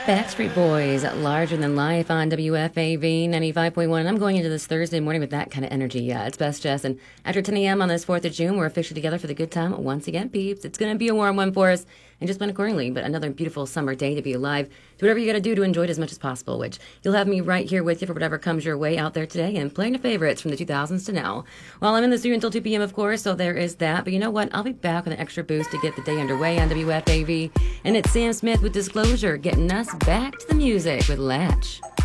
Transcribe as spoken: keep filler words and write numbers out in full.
Backstreet Boys, Larger Than Life on W F A V ninety-five point one. And I'm going into this Thursday morning with that kind of energy. Yeah, it's Best Jess. And after ten a.m. on this fourth of June, we're officially together for the good time once again, peeps. It's going to be a warm one for us. And just plan accordingly, but another beautiful summer day to be alive. Do whatever you got to do to enjoy it as much as possible, which you'll have me right here with you for whatever comes your way out there today and playing the favorites from the two thousands to now. Well, I'm in the studio until two p.m., of course, so there is that. But you know what? I'll be back with an extra boost to get the day underway on W F A V. And it's Sam Smith with Disclosure, getting us back to the music with Latch.